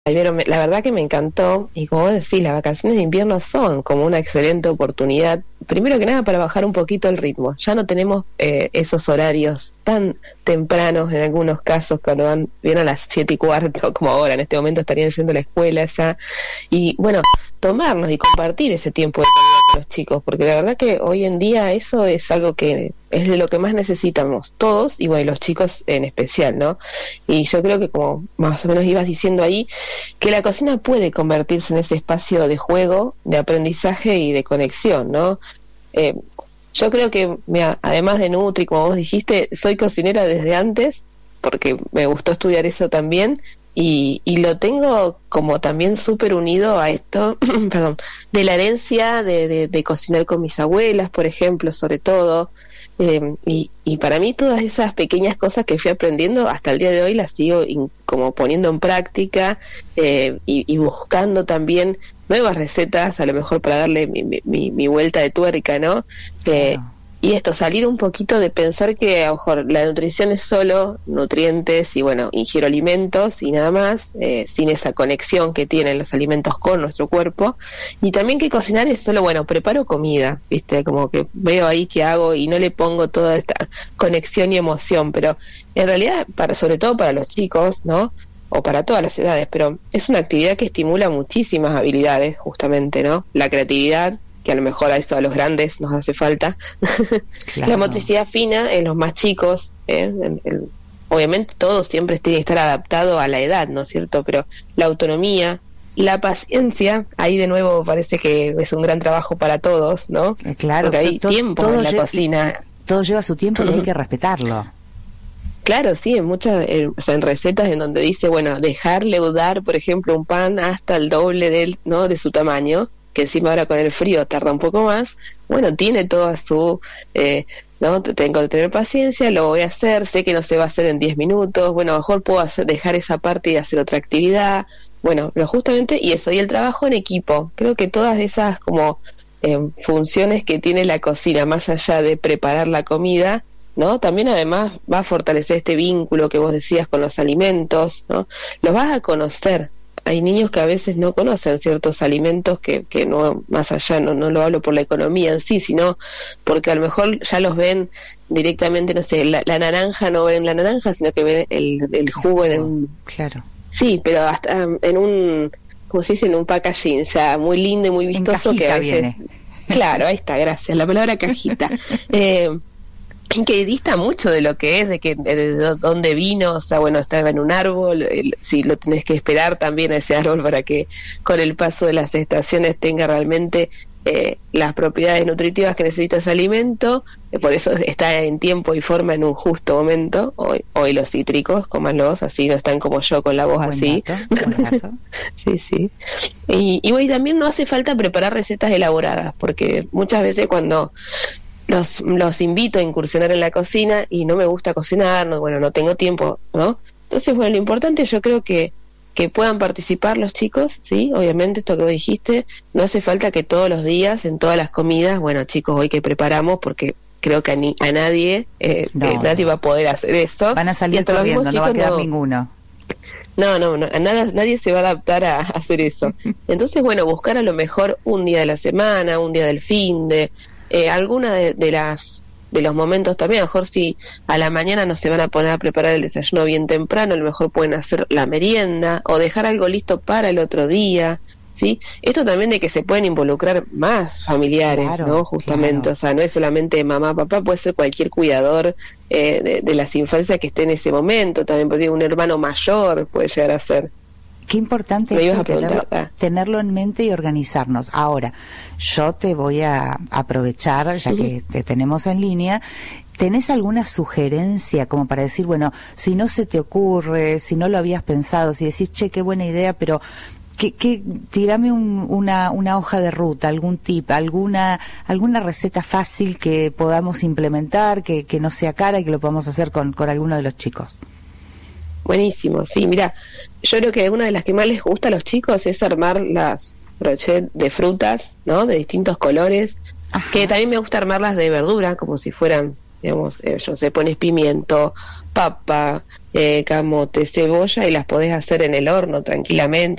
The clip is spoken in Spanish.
Pero la verdad que me encantó, y como vos decís, las vacaciones de invierno son como una excelente oportunidad, primero que nada para bajar un poquito el ritmo. Ya no tenemos esos horarios tan tempranos en algunos casos, cuando vienen a las 7:15, como ahora, en este momento estarían yendo a la escuela ya, y bueno, tomarnos y compartir ese tiempo de calidad con los chicos, porque la verdad que hoy en día eso es algo que es de lo que más necesitamos todos, y bueno, y los chicos en especial, ¿no? Y yo creo que, como más o menos ibas diciendo ahí, que la cocina puede convertirse en ese espacio de juego, de aprendizaje y de conexión, ¿no? Yo creo que, mira, además de Nutri, como vos dijiste, soy cocinera desde antes, porque me gustó estudiar eso también, y lo tengo como también súper unido a esto, perdón, de la herencia de cocinar con mis abuelas, por ejemplo, sobre todo. Y para mí todas esas pequeñas cosas que fui aprendiendo hasta el día de hoy las sigo como poniendo en práctica, y buscando también nuevas recetas, a lo mejor para darle mi vuelta de tuerca, ¿no? Claro. Y esto, salir un poquito de pensar que a lo mejor la nutrición es solo nutrientes y bueno, ingiero alimentos y nada más, sin esa conexión que tienen los alimentos con nuestro cuerpo. Y también que cocinar es solo, bueno, preparo comida, ¿viste? Como que veo ahí qué hago y no le pongo toda esta conexión y emoción, pero en realidad, sobre todo para los chicos, ¿no? O para todas las edades, pero es una actividad que estimula muchísimas habilidades, justamente, ¿no? La creatividad, que a lo mejor a esto a los grandes nos hace falta, Claro. la motricidad fina en los más chicos, obviamente todo siempre tiene que estar adaptado a la edad, ¿no es cierto? Pero la autonomía, la paciencia, ahí de nuevo parece que es un gran trabajo para todos, ¿no? Claro, porque hay tiempo en la cocina. Todo lleva su tiempo y hay que respetarlo. Claro, sí, en muchas, o sea, en recetas en donde dice, bueno, dejar leudar, por ejemplo, un pan hasta el doble ¿no? de su tamaño, que encima ahora con el frío tarda un poco más. Bueno, tiene toda su, no, tengo que tener paciencia, lo voy a hacer, sé que no se va a hacer en 10 minutos, bueno, mejor puedo dejar esa parte y hacer otra actividad. Bueno, pero justamente, y eso, y el trabajo en equipo, creo que todas esas como funciones que tiene la cocina, más allá de preparar la comida, ¿no? También además va a fortalecer este vínculo que vos decías con los alimentos, ¿no? Los vas a conocer. Hay niños que a veces no conocen ciertos alimentos que no, más allá, no lo hablo por la economía en sí, sino porque a lo mejor ya los ven directamente, no sé, la naranja, no ven la naranja, sino que ven el jugo en un... Claro. Sí, pero hasta en un, como se dice, en un packaging ya muy lindo y muy vistoso, que a veces... Viene. Claro, ahí está, gracias, la palabra cajita. Que dista mucho de lo que es, de dónde vino, o sea, bueno, estaba en un árbol, si lo tenés que esperar también a ese árbol para que con el paso de las estaciones tenga realmente las propiedades nutritivas que necesita ese alimento, por eso está en tiempo y forma en un justo momento. Hoy los cítricos, cómanlos, así no están como yo con la voz Buen así. buen dato. Sí. Y bueno, y también no hace falta preparar recetas elaboradas, porque muchas veces cuando los invito a incursionar en la cocina y no me gusta cocinar, no tengo tiempo, ¿no? Entonces, bueno, lo importante yo creo que puedan participar los chicos, sí, obviamente esto que vos dijiste, no hace falta que todos los días, en todas las comidas, bueno, chicos, hoy que preparamos, porque creo que a nadie, nadie va a poder hacer eso. Van a salir corriendo, no va a quedar ninguno. No, nadie se va a adaptar a hacer eso. Entonces, bueno, buscar a lo mejor un día de la semana, un día del finde, alguna de los momentos también, a lo mejor si a la mañana no se van a poner a preparar el desayuno bien temprano, a lo mejor pueden hacer la merienda o dejar algo listo para el otro día, ¿sí? Esto también de que se pueden involucrar más familiares, claro, ¿no? Justamente, claro. O sea, no es solamente mamá, papá, puede ser cualquier cuidador de las infancias que esté en ese momento, también porque un hermano mayor puede llegar a ser. Qué importante es tenerlo en mente y organizarnos. Ahora, yo te voy a aprovechar, ya que te tenemos en línea. ¿Tenés alguna sugerencia como para decir, bueno, si no se te ocurre, si no lo habías pensado, si decís, che, qué buena idea, pero tirame una hoja de ruta, algún tip, alguna receta fácil que podamos implementar, que no sea cara y que lo podamos hacer con alguno de los chicos? Buenísimo, sí, mira, yo creo que una de las que más les gusta a los chicos es armar las brochettes de frutas, ¿no? De distintos colores. Ajá. Que también me gusta armarlas de verdura, como si fueran, digamos, yo sé, pones pimiento, papa, camote, cebolla y las podés hacer en el horno tranquilamente.